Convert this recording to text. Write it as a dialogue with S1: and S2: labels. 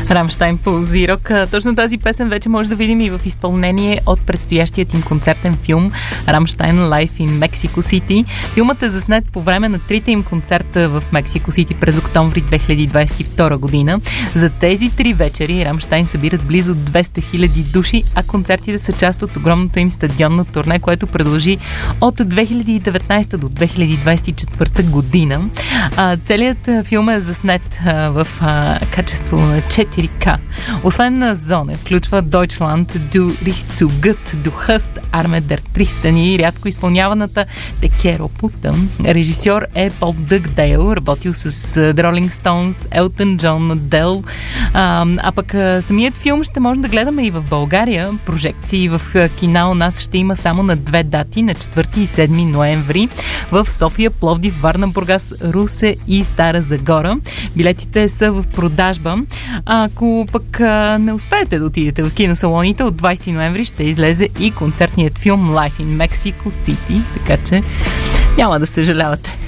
S1: Рамщайн по Зирок. Точно тази песен вече може да видим и в изпълнение от предстоящият им концертен филм Рамщайн Live in Mexico City. Филмът е заснет по време на трите им концерта в Мексико Сити през октомври 2022 година. За тези три вечери Рамщайн събират близо 200 000 души, а концертите са част от огромното им стадионно турне, което продължи от 2019 до 2024 година. Целият филм е заснет в качество на 4K. Освен на Зоне, включва Deutschland, Du riechst so gut, Du hast Arme der Tristan и рядко изпълняваната Te quiero puta. Режисьор е Пол Дъгдейл, работил с The Rolling Stones, Elton John, Adele. А пък самият филм ще можем да гледаме и в България. Прожекции в кина у нас ще има само на 2 дати, на 4 и 7 ноември в София, Пловдив, Варна, Бургас, Русе и Стара Загора. Билетите са в продажба. Ако пък не успеете да отидете в киносалоните, от 20 ноември ще излезе и концертният филм Live in Mexico City, така че няма да съжалявате.